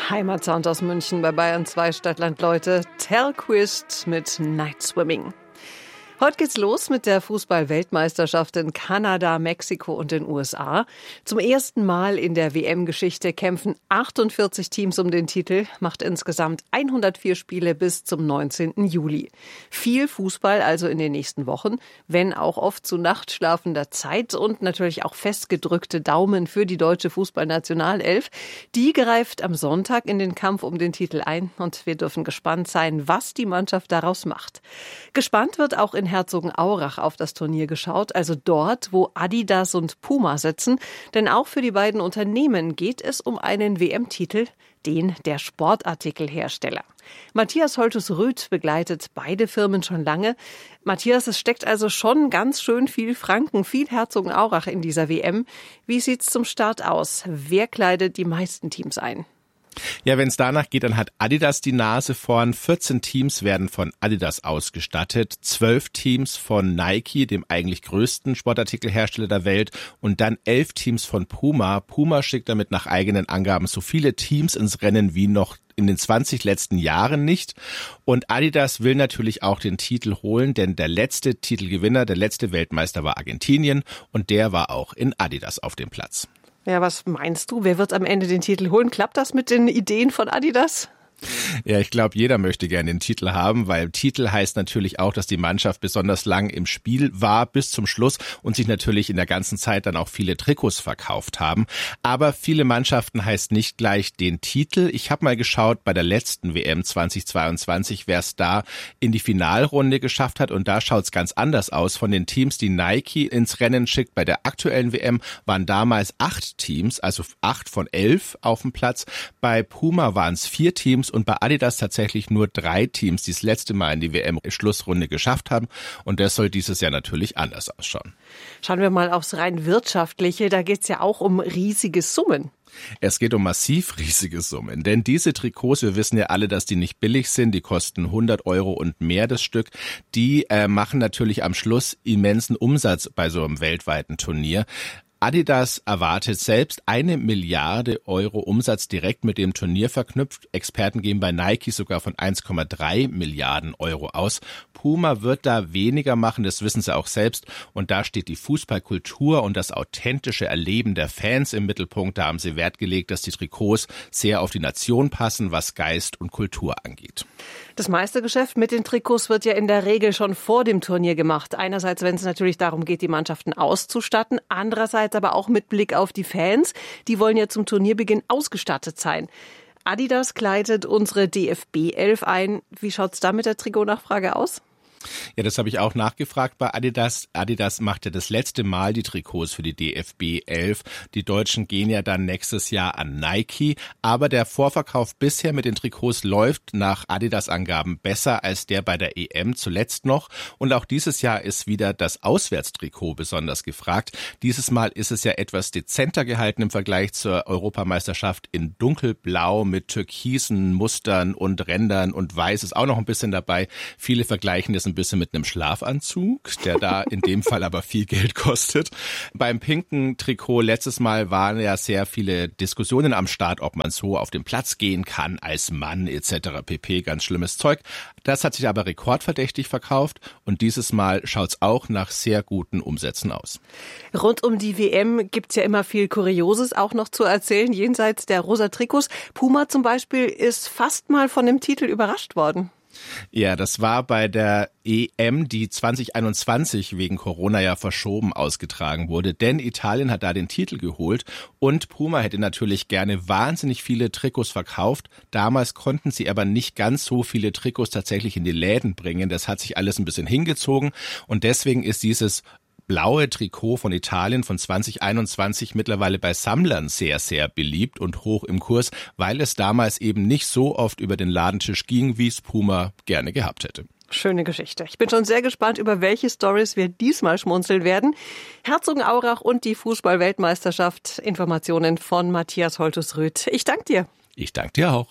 Heimatsound aus München bei Bayern 2 Stadtland, Leute. Telquist mit Night Swimming. Heute geht's los mit der Fußball-Weltmeisterschaft in Kanada, Mexiko und den USA. Zum ersten Mal in der WM-Geschichte kämpfen 48 Teams um den Titel, macht insgesamt 104 Spiele bis zum 19. Juli. Viel Fußball also in den nächsten Wochen, wenn auch oft zu nachtschlafender Zeit und natürlich auch festgedrückte Daumen für die deutsche Fußballnationalelf. Die greift am Sonntag in den Kampf um den Titel ein und wir dürfen gespannt sein, was die Mannschaft daraus macht. Gespannt wird auch in Herzogenaurach auf das Turnier geschaut, also dort, wo Adidas und Puma sitzen. Denn auch für die beiden Unternehmen geht es um einen WM-Titel, den der Sportartikelhersteller. Matthias Holtus-Rüth begleitet beide Firmen schon lange. Matthias, es steckt also schon ganz schön viel Franken, viel Herzogenaurach in dieser WM. Wie sieht's zum Start aus? Wer kleidet die meisten Teams ein? Ja, wenn es danach geht, dann hat Adidas die Nase vorn. 14 Teams werden von Adidas ausgestattet, 12 Teams von Nike, dem eigentlich größten Sportartikelhersteller der Welt, und dann 11 Teams von Puma. Puma schickt damit nach eigenen Angaben so viele Teams ins Rennen wie noch in den 20 letzten Jahren nicht. Und Adidas will natürlich auch den Titel holen, denn der letzte Titelgewinner, der letzte Weltmeister war Argentinien und der war auch in Adidas auf dem Platz. Ja, was meinst du? Wer wird am Ende den Titel holen? Klappt das mit den Ideen von Adidas? Ja, ich glaube, jeder möchte gerne den Titel haben, weil Titel heißt natürlich auch, dass die Mannschaft besonders lang im Spiel war bis zum Schluss und sich natürlich in der ganzen Zeit dann auch viele Trikots verkauft haben. Aber viele Mannschaften heißt nicht gleich den Titel. Ich habe mal geschaut bei der letzten WM 2022, wer es da in die Finalrunde geschafft hat, und da schaut es ganz anders aus. Von den Teams, die Nike ins Rennen schickt bei der aktuellen WM, waren damals 8 Teams, also 8 von 11 auf dem Platz. Bei Puma waren es 4 Teams und bei Adidas tatsächlich nur 3 Teams, die das letzte Mal in die WM-Schlussrunde geschafft haben. Und das soll dieses Jahr natürlich anders ausschauen. Schauen wir mal aufs rein Wirtschaftliche. Da geht es ja auch um riesige Summen. Es geht um massiv riesige Summen, denn diese Trikots, wir wissen ja alle, dass die nicht billig sind, die kosten 100 € und mehr das Stück, die machen natürlich am Schluss immensen Umsatz bei so einem weltweiten Turnier. Adidas erwartet selbst 1 Milliarde € Umsatz direkt mit dem Turnier verknüpft. Experten gehen bei Nike sogar von 1,3 Milliarden € aus. Puma wird da weniger machen, das wissen sie auch selbst. Und da steht die Fußballkultur und das authentische Erleben der Fans im Mittelpunkt. Da haben sie Wert gelegt, dass die Trikots sehr auf die Nation passen, was Geist und Kultur angeht. Das meiste Geschäft mit den Trikots wird ja in der Regel schon vor dem Turnier gemacht. Einerseits, wenn es natürlich darum geht, die Mannschaften auszustatten. Andererseits aber auch mit Blick auf die Fans. Die wollen ja zum Turnierbeginn ausgestattet sein. Adidas kleidet unsere DFB-11 ein. Wie schaut's da mit der Trikotnachfrage aus? Ja, das habe ich auch nachgefragt bei Adidas. Adidas macht ja das letzte Mal die Trikots für die DFB 11. Die Deutschen gehen ja dann nächstes Jahr an Nike. Aber der Vorverkauf bisher mit den Trikots läuft nach Adidas-Angaben besser als der bei der EM zuletzt noch. Und auch dieses Jahr ist wieder das Auswärtstrikot besonders gefragt. Dieses Mal ist es ja etwas dezenter gehalten im Vergleich zur Europameisterschaft in dunkelblau mit türkisen Mustern und Rändern und weiß ist auch noch ein bisschen dabei. Viele vergleichen das ein bisschen mit einem Schlafanzug, der da in dem Fall aber viel Geld kostet. Beim pinken Trikot letztes Mal waren ja sehr viele Diskussionen am Start, ob man so auf den Platz gehen kann als Mann etc. pp. Ganz schlimmes Zeug. Das hat sich aber rekordverdächtig verkauft und dieses Mal schaut's auch nach sehr guten Umsätzen aus. Rund um die WM gibt's ja immer viel Kurioses auch noch zu erzählen, jenseits der rosa Trikots. Puma zum Beispiel ist fast mal von dem Titel überrascht worden. Ja, das war bei der EM, die 2021 wegen Corona ja verschoben ausgetragen wurde, denn Italien hat da den Titel geholt und Puma hätte natürlich gerne wahnsinnig viele Trikots verkauft. Damals konnten sie aber nicht ganz so viele Trikots tatsächlich in die Läden bringen. Das hat sich alles ein bisschen hingezogen und deswegen ist dieses blaue Trikot von Italien von 2021 mittlerweile bei Sammlern sehr, sehr beliebt und hoch im Kurs, weil es damals eben nicht so oft über den Ladentisch ging, wie es Puma gerne gehabt hätte. Schöne Geschichte. Ich bin schon sehr gespannt, über welche Storys wir diesmal schmunzeln werden. Herzogenaurach und die Fußball-Weltmeisterschaft. Informationen von Matthias Holtus-Rüth. Ich danke dir. Ich danke dir auch.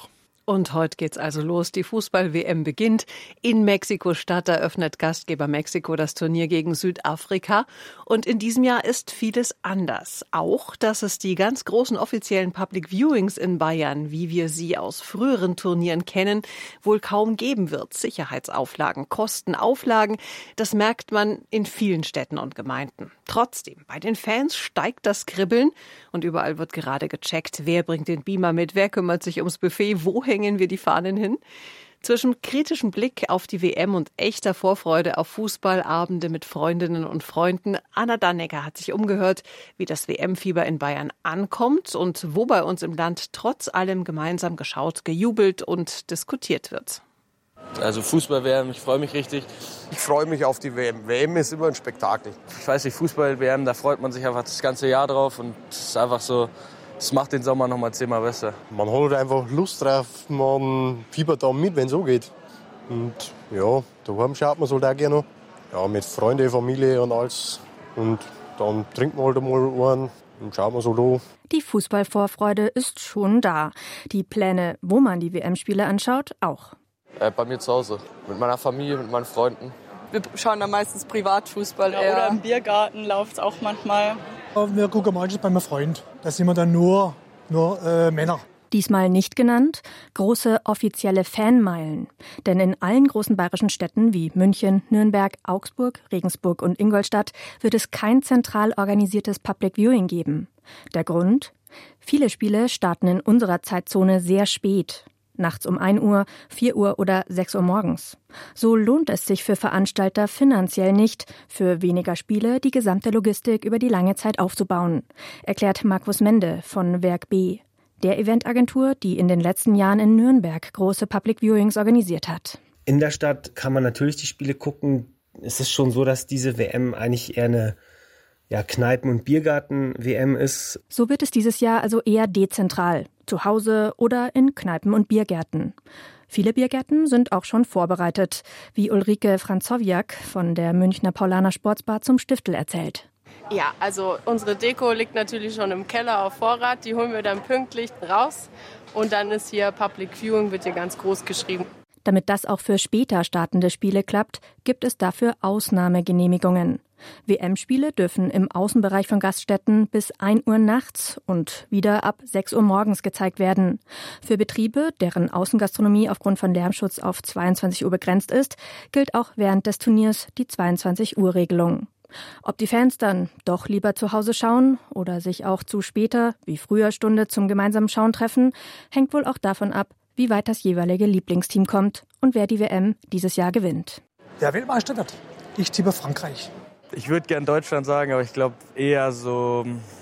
Und heute geht's also los. Die Fußball-WM beginnt. In Mexiko-Stadt eröffnet Gastgeber Mexiko das Turnier gegen Südafrika. Und in diesem Jahr ist vieles anders. Auch, dass es die ganz großen offiziellen Public Viewings in Bayern, wie wir sie aus früheren Turnieren kennen, wohl kaum geben wird. Sicherheitsauflagen, Kostenauflagen, das merkt man in vielen Städten und Gemeinden. Trotzdem, bei den Fans steigt das Kribbeln und überall wird gerade gecheckt, wer bringt den Beamer mit, wer kümmert sich ums Buffet, wo hängen wir die Fahnen hin? Zwischen kritischem Blick auf die WM und echter Vorfreude auf Fußballabende mit Freundinnen und Freunden, Anna Dannecker hat sich umgehört, wie das WM-Fieber in Bayern ankommt und wo bei uns im Land trotz allem gemeinsam geschaut, gejubelt und diskutiert wird. Also Fußball-WM, ich freue mich richtig. Ich freue mich auf die WM. WM ist immer ein Spektakel. Ich weiß nicht, Fußball-WM, da freut man sich einfach das ganze Jahr drauf und es ist einfach so, es macht den Sommer noch mal 10-mal besser. Man hat einfach Lust drauf, man fiebert da mit, wenn es so geht. Und ja, daheim schaut man so da gerne. Ja, mit Freunden, Familie und alles. Und dann trinkt man halt einmal einen und schaut man so da. Die Fußballvorfreude ist schon da. Die Pläne, wo man die WM-Spiele anschaut, auch. Bei mir zu Hause, mit meiner Familie, mit meinen Freunden. Wir schauen dann meistens Privatfußball eher. Oder im Biergarten läuft es auch manchmal. Wir gucken manchmal bei meinem Freund. Da sind wir dann nur Männer. Diesmal nicht genannt, große offizielle Fanmeilen. Denn in allen großen bayerischen Städten wie München, Nürnberg, Augsburg, Regensburg und Ingolstadt wird es kein zentral organisiertes Public Viewing geben. Der Grund? Viele Spiele starten in unserer Zeitzone sehr spät. Nachts um 1 Uhr, 4 Uhr oder 6 Uhr morgens. So lohnt es sich für Veranstalter finanziell nicht, für weniger Spiele die gesamte Logistik über die lange Zeit aufzubauen, erklärt Markus Mende von Werk B, der Eventagentur, die in den letzten Jahren in Nürnberg große Public Viewings organisiert hat. In der Stadt kann man natürlich die Spiele gucken. Es ist schon so, dass diese WM eigentlich eher eine Kneipen- und Biergarten-WM ist. So wird es dieses Jahr also eher dezentral, zu Hause oder in Kneipen und Biergärten. Viele Biergärten sind auch schon vorbereitet, wie Ulrike Franzowiak von der Münchner Paulaner Sportsbar zum Stiftel erzählt. Ja, also unsere Deko liegt natürlich schon im Keller auf Vorrat, die holen wir dann pünktlich raus und dann ist hier Public Viewing, wird hier ganz groß geschrieben. Damit das auch für später startende Spiele klappt, gibt es dafür Ausnahmegenehmigungen. WM-Spiele dürfen im Außenbereich von Gaststätten bis 1 Uhr nachts und wieder ab 6 Uhr morgens gezeigt werden. Für Betriebe, deren Außengastronomie aufgrund von Lärmschutz auf 22 Uhr begrenzt ist, gilt auch während des Turniers die 22-Uhr-Regelung. Ob die Fans dann doch lieber zu Hause schauen oder sich auch zu später, wie früher Stunde, zum gemeinsamen Schauen treffen, hängt wohl auch davon ab, wie weit das jeweilige Lieblingsteam kommt und wer die WM dieses Jahr gewinnt. Der Weltmeister wird. Ich tippe Frankreich. Ich würde gern Deutschland sagen, aber ich glaube eher so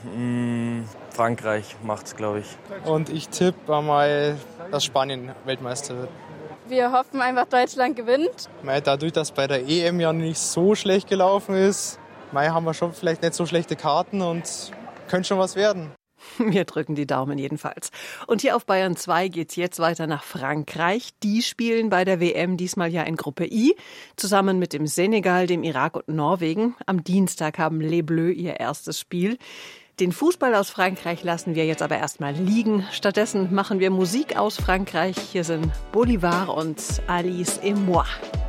Frankreich macht's, glaube ich. Und ich tippe mal, dass Spanien Weltmeister wird. Wir hoffen einfach, Deutschland gewinnt. Dadurch, dass bei der EM ja nicht so schlecht gelaufen ist, haben wir schon vielleicht nicht so schlechte Karten und könnte schon was werden. Wir drücken die Daumen jedenfalls. Und hier auf Bayern 2 geht's jetzt weiter nach Frankreich. Die spielen bei der WM diesmal ja in Gruppe I, zusammen mit dem Senegal, dem Irak und Norwegen. Am Dienstag haben Les Bleus ihr erstes Spiel. Den Fußball aus Frankreich lassen wir jetzt aber erstmal liegen. Stattdessen machen wir Musik aus Frankreich. Hier sind Bolivar und Alice et moi.